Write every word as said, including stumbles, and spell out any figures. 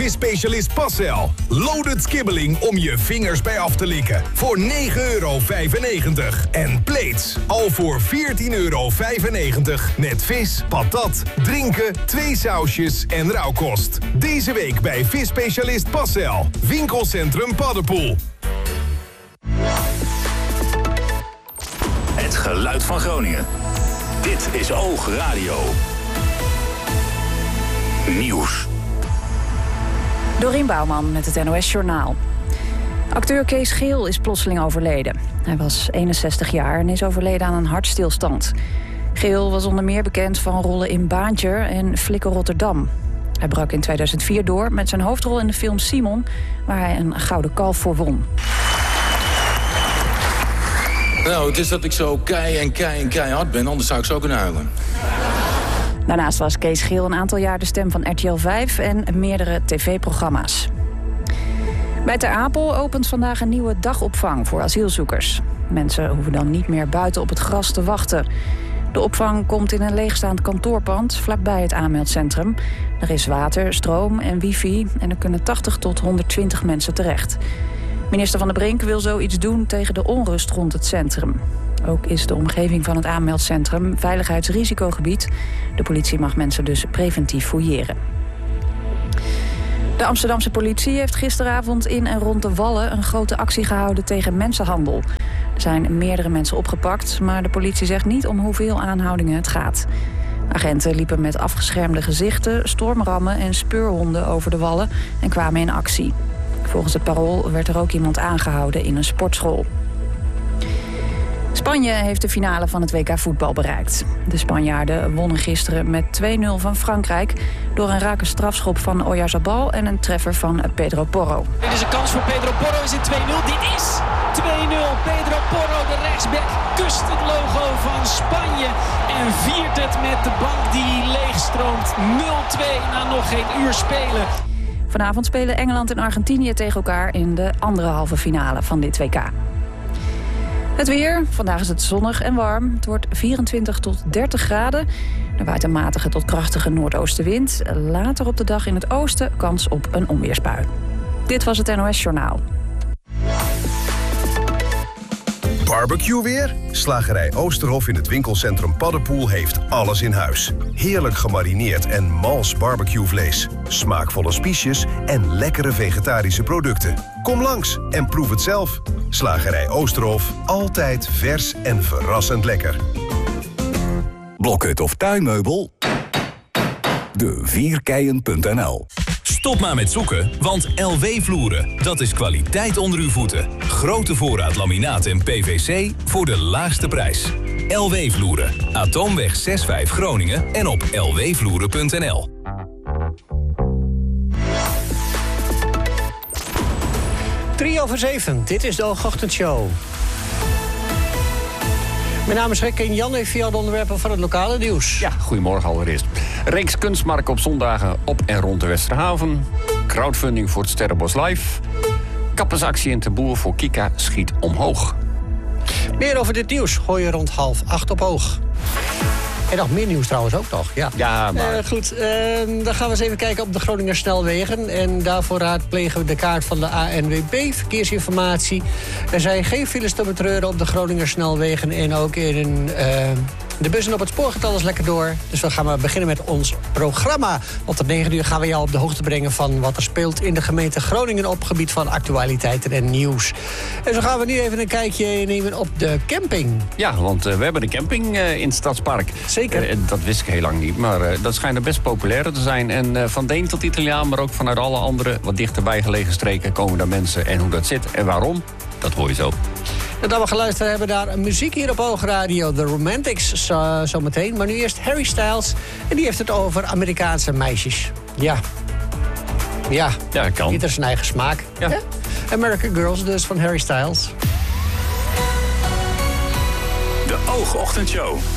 visspecialist Passel. Loaded kibbeling om je vingers bij af te likken. Voor negen euro vijfennegentig. En plates al voor veertien euro vijfennegentig. Met vis, patat, drinken, twee sausjes en rauwkost. Deze week bij visspecialist Passel. Winkelcentrum Paddepoel. Het geluid van Groningen. Dit is Oog Radio. Nieuws. Dorien Bouwman met het N O S Journaal. Acteur Kees Geel is plotseling overleden. Hij was eenenzestig jaar en is overleden aan een hartstilstand. Geel was onder meer bekend van rollen in Baantje en Flikker Rotterdam. Hij brak in tweeduizend vier door met zijn hoofdrol in de film Simon, waar hij een gouden kalf voor won. Nou, het is dat ik zo kei en kei en keihard ben, anders zou ik zo kunnen huilen. Daarnaast was Kees Geel een aantal jaar de stem van R T L vijf en meerdere tv-programma's. Bij Ter Apel opent vandaag een nieuwe dagopvang voor asielzoekers. Mensen hoeven dan niet meer buiten op het gras te wachten. De opvang komt in een leegstaand kantoorpand vlakbij het aanmeldcentrum. Er is water, stroom en wifi en er kunnen tachtig tot honderdtwintig mensen terecht. Minister Van der Brink wil zoiets doen tegen de onrust rond het centrum. Ook is de omgeving van het aanmeldcentrum veiligheidsrisicogebied. De politie mag mensen dus preventief fouilleren. De Amsterdamse politie heeft gisteravond in en rond de Wallen een grote actie gehouden tegen mensenhandel. Er zijn meerdere mensen opgepakt, maar de politie zegt niet om hoeveel aanhoudingen het gaat. Agenten liepen met afgeschermde gezichten, stormrammen en speurhonden over de Wallen en kwamen in actie. Volgens het Parool werd er ook iemand aangehouden in een sportschool. Spanje heeft de finale van het W K voetbal bereikt. De Spanjaarden wonnen gisteren met twee nul van Frankrijk door een rake strafschop van Oyarzabal en een treffer van Pedro Porro. Dit is een kans voor Pedro Porro, is het twee nul. Dit is twee nul. Pedro Porro, de rechtsback, kust het logo van Spanje en viert het met de bank die leegstroomt. nul twee na nog geen uur spelen. Vanavond spelen Engeland en Argentinië tegen elkaar in de andere halve finale van dit W K. Het weer. Vandaag is het zonnig en warm. Het wordt vierentwintig tot dertig graden. Er waait een matige tot krachtige noordoostenwind. Later op de dag in het oosten kans op een onweersbui. Dit was het N O S Journaal. Barbecue weer? Slagerij Oosterhof in het winkelcentrum Paddepoel heeft alles in huis. Heerlijk gemarineerd en mals barbecuevlees. Smaakvolle spiesjes en lekkere vegetarische producten. Kom langs en proef het zelf. Slagerij Oosterhof, altijd vers en verrassend lekker. Blokhut of tuinmeubel? de vierkeien punt n l. Stop maar met zoeken, want L W-vloeren, dat is kwaliteit onder uw voeten. Grote voorraad laminaat en P V C voor de laagste prijs. L W-vloeren, Atoomweg zes vijf Groningen en op l w vloeren punt n l. Drie over zeven, dit is de Oogochtendshow. Mijn naam is Rick en Jan heeft via de onderwerpen van het lokale nieuws. Ja, goedemorgen allereerst. Reeks kunstmarkt op zondagen op en rond de Westerhaven. Crowdfunding voor het Sterrenbos Live. Kappersactie in Te Boer voor Kika schiet omhoog. Meer over dit nieuws gooi je rond half acht op Oog. En nog meer nieuws trouwens ook nog. Ja, ja maar... Uh, goed, uh, dan gaan we eens even kijken op de Groninger snelwegen. En daarvoor raadplegen we de kaart van de A N W B. Verkeersinformatie. Er zijn geen files te betreuren op de Groninger snelwegen. En ook in uh, de bussen op het spoor gaat alles lekker door. Dus we gaan maar beginnen met ons programma. Want om negen uur gaan we jou op de hoogte brengen van wat er speelt in de gemeente Groningen op gebied van actualiteiten en nieuws. En zo gaan we nu even een kijkje nemen op de camping. Ja, want uh, we hebben een camping uh, in het Stadspark. Zeker. Uh, dat wist ik heel lang niet, maar uh, dat schijnt er best populair te zijn. En uh, van Deen tot Italiaan, maar ook vanuit alle andere wat dichterbij gelegen streken komen daar mensen. En hoe dat zit en waarom, dat hoor je zo. En dan we geluisterd hebben naar muziek hier op Oogradio. The Romantics zo, zo meteen. Maar nu eerst Harry Styles. En die heeft het over Amerikaanse meisjes. Ja. Ja, ja kan. Ieder zijn eigen smaak. Ja. Ja? American Girls dus van Harry Styles. De Oogochtendshow.